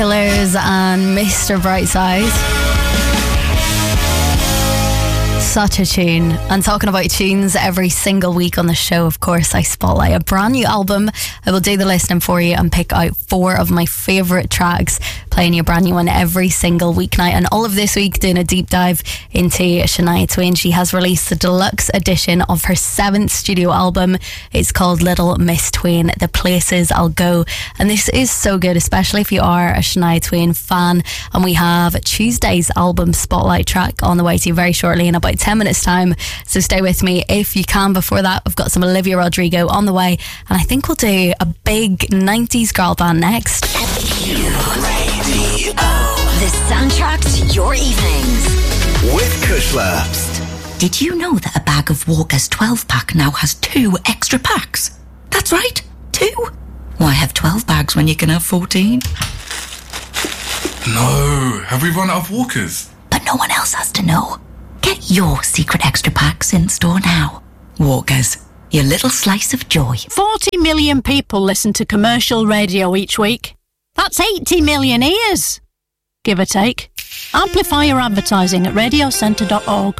Killers and Mr. Brightside. Such a tune. And talking about tunes, every single week on the show, of course, I spotlight a brand new album. I will do the listening for you and pick out 4 of my favourite tracks, playing you a brand new one every single weeknight. And all of this week doing a deep dive into Shania Twain. She has released the deluxe edition of her 7th studio album. It's called Little Miss Twain, The Places I'll Go. And this is so good, especially if you are a Shania Twain fan. And we have Tuesday's album spotlight track on the way to you very shortly in about 10 minutes time, so stay with me if you can. Before that, we've got some Olivia Rodrigo on the way, and I think we'll do a big 90s girl band next. Radio. The soundtrack to your evenings with Kushla. Did you know that a bag of Walker's 12-pack now has 2 extra packs? That's right, 2. Why have 12 bags when you can have 14? No, have we run out of Walkers? But no one else has to know. Get your secret extra packs in store now. Walkers, your little slice of joy. 40 million people listen to commercial radio each week. That's 80 million ears, give or take. Amplify your advertising at radiocentre.org.